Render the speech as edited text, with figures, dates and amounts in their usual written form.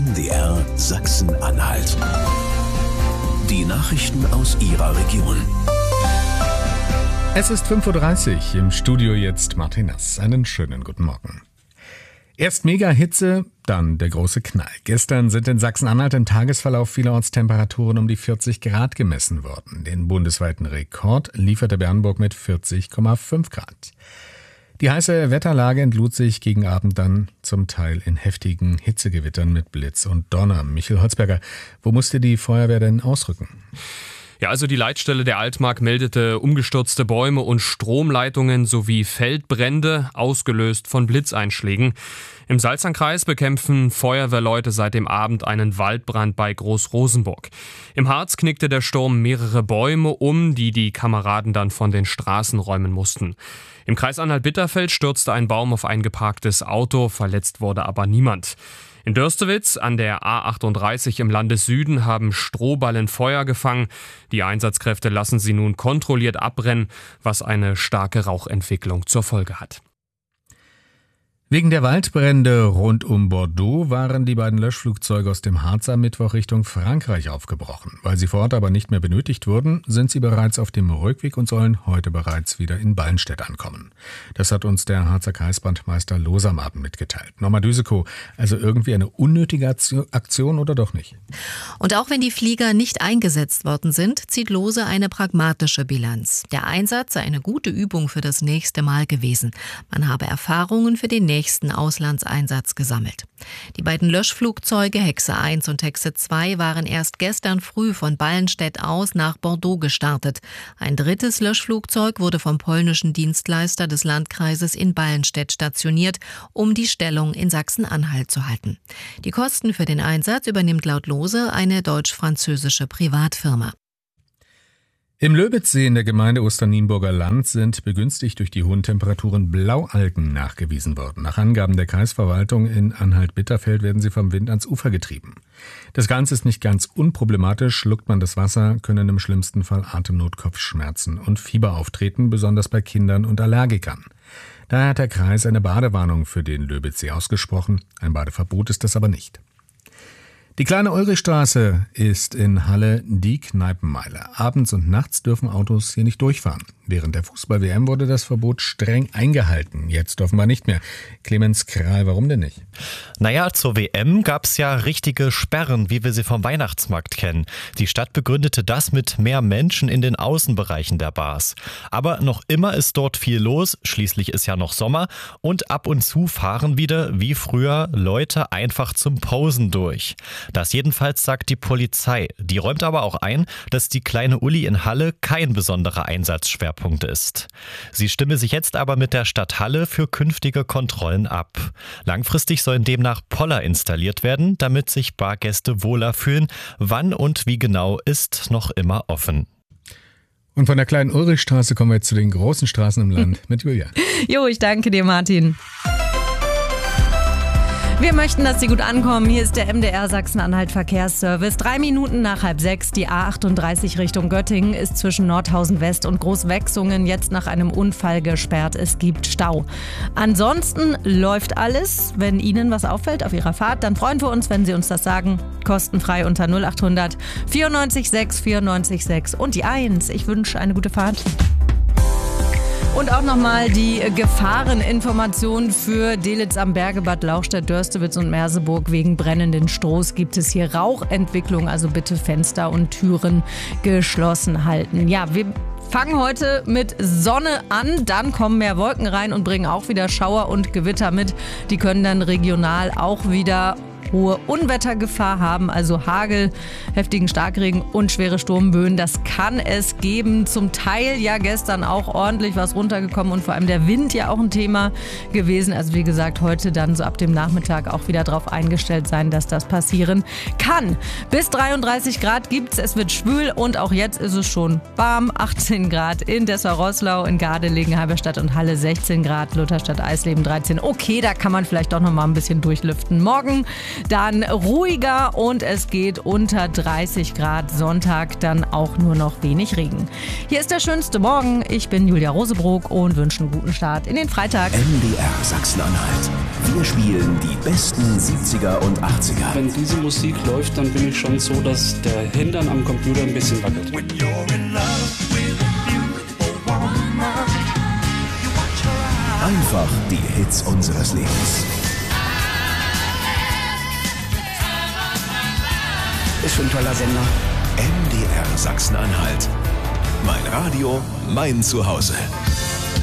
MDR Sachsen-Anhalt. Die Nachrichten aus Ihrer Region. Es ist 5:30 Uhr, im Studio jetzt Martin Nass. Einen schönen guten Morgen. Erst Mega-Hitze, dann der große Knall. Gestern sind in Sachsen-Anhalt im Tagesverlauf vielerorts Temperaturen um die 40 Grad gemessen worden. Den bundesweiten Rekord lieferte Bernburg mit 40,5 Grad. Die heiße Wetterlage entlud sich gegen Abend dann zum Teil in heftigen Hitzegewittern mit Blitz und Donner. Michael Holzberger, wo musste die Feuerwehr denn ausrücken? Ja, also die Leitstelle der Altmark meldete umgestürzte Bäume und Stromleitungen sowie Feldbrände, ausgelöst von Blitzeinschlägen. Im Salzernkreis bekämpfen Feuerwehrleute seit dem Abend einen Waldbrand bei Groß-Rosenburg. Im Harz knickte der Sturm mehrere Bäume um, die Kameraden dann von den Straßen räumen mussten. Im Kreis Anhalt-Bitterfeld stürzte ein Baum auf ein geparktes Auto, verletzt wurde aber niemand. In Dörstewitz an der A38 im Landessüden haben Strohballen Feuer gefangen. Die Einsatzkräfte lassen sie nun kontrolliert abbrennen, was eine starke Rauchentwicklung zur Folge hat. Wegen der Waldbrände rund um Bordeaux waren die beiden Löschflugzeuge aus dem Harz am Mittwoch Richtung Frankreich aufgebrochen. Weil sie vor Ort aber nicht mehr benötigt wurden, sind sie bereits auf dem Rückweg und sollen heute bereits wieder in Ballenstedt ankommen. Das hat uns der Harzer Kreisbrandmeister Lohse am Abend mitgeteilt. Norma Düsekow, also irgendwie eine unnötige Aktion oder doch nicht? Und auch wenn die Flieger nicht eingesetzt worden sind, zieht Lohse eine pragmatische Bilanz. Der Einsatz sei eine gute Übung für das nächste Mal gewesen. Man habe Erfahrungen für den nächsten Auslandseinsatz gesammelt. Die beiden Löschflugzeuge Hexe 1 und Hexe 2 waren erst gestern früh von Ballenstedt aus nach Bordeaux gestartet. Ein drittes Löschflugzeug wurde vom polnischen Dienstleister des Landkreises in Ballenstedt stationiert, um die Stellung in Sachsen-Anhalt zu halten. Die Kosten für den Einsatz übernimmt laut Lohse eine deutsch-französische Privatfirma. Im Löbitzsee in der Gemeinde Osternienburger Land sind begünstigt durch die hohen Temperaturen Blaualgen nachgewiesen worden. Nach Angaben der Kreisverwaltung in Anhalt-Bitterfeld werden sie vom Wind ans Ufer getrieben. Das Ganze ist nicht ganz unproblematisch. Schluckt man das Wasser, können im schlimmsten Fall Atemnot, Kopfschmerzen und Fieber auftreten, besonders bei Kindern und Allergikern. Daher hat der Kreis eine Badewarnung für den Löbitzsee ausgesprochen. Ein Badeverbot ist das aber nicht. Die kleine Ulrichstraße ist in Halle die Kneipenmeile. Abends und nachts dürfen Autos hier nicht durchfahren. Während der Fußball-WM wurde das Verbot streng eingehalten. Jetzt offenbar nicht mehr. Clemens Kral, warum denn nicht? Naja, zur WM gab's ja richtige Sperren, wie wir sie vom Weihnachtsmarkt kennen. Die Stadt begründete das mit mehr Menschen in den Außenbereichen der Bars. Aber noch immer ist dort viel los, schließlich ist ja noch Sommer. Und ab und zu fahren wieder, wie früher, Leute einfach zum Posen durch. Das jedenfalls sagt die Polizei. Die räumt aber auch ein, dass die kleine Uli in Halle kein besonderer Einsatzschwerpunkt ist. Sie stimme sich jetzt aber mit der Stadt Halle für künftige Kontrollen ab. Langfristig sollen demnach Poller installiert werden, damit sich Bargäste wohler fühlen. Wann und wie genau ist noch immer offen. Und von der kleinen Ulrichstraße kommen wir jetzt zu den großen Straßen im Land mit Julia. Jo, ich danke dir, Martin. Wir möchten, dass Sie gut ankommen. Hier ist der MDR Sachsen-Anhalt Verkehrsservice. 3 Minuten nach 5:30. Die A38 Richtung Göttingen ist zwischen Nordhausen West und Großwechsungen jetzt nach einem Unfall gesperrt. Es gibt Stau. Ansonsten läuft alles. Wenn Ihnen was auffällt auf Ihrer Fahrt, dann freuen wir uns, wenn Sie uns das sagen. Kostenfrei unter 0800 94 6 94 6 und die 1. Ich wünsche eine gute Fahrt. Und auch nochmal die Gefahreninformation für Delitzsch am Berge, Bad Lauchstädt, Dörstewitz und Merseburg. Wegen brennenden Strohs gibt es hier Rauchentwicklung, also bitte Fenster und Türen geschlossen halten. Ja, wir fangen heute mit Sonne an, dann kommen mehr Wolken rein und bringen auch wieder Schauer und Gewitter mit. Die können dann regional auch wieder hohe Unwettergefahr haben, also Hagel, heftigen Starkregen und schwere Sturmböen. Das kann es geben. Zum Teil ja gestern auch ordentlich was runtergekommen und vor allem der Wind ja auch ein Thema gewesen. Also wie gesagt, heute dann so ab dem Nachmittag auch wieder darauf eingestellt sein, dass das passieren kann. Bis 33 Grad gibt's, es wird schwül und auch jetzt ist es schon warm. 18 Grad in Dessau-Roßlau, in Gardelegen, Halberstadt und Halle 16 Grad, Lutherstadt, Eisleben 13. Okay, da kann man vielleicht doch noch mal ein bisschen durchlüften. Morgen Dann ruhiger und es geht unter 30 Grad. Sonntag dann auch nur noch wenig Regen. Hier ist der schönste Morgen. Ich bin Julia Rosebrook und wünsche einen guten Start in den Freitag. MDR Sachsen-Anhalt. Wir spielen die besten 70er und 80er. Wenn diese Musik läuft, dann bin ich schon so, dass der Hintern am Computer ein bisschen wackelt. Einfach die Hits unseres Lebens. Ist schon ein toller Sender. MDR Sachsen-Anhalt. Mein Radio, mein Zuhause.